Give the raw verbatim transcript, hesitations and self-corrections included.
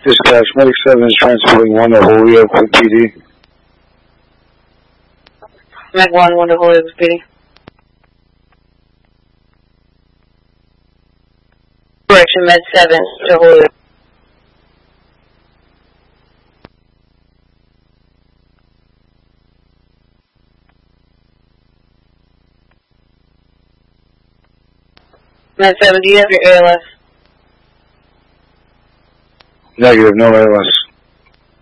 Dispatch, Medic seven is transporting one to Holyoke with P D. Med one, one to Holyoke with P D. Correction, Med seven to Holyoke. Med seven, do you have your A L S? Negative, no A L S.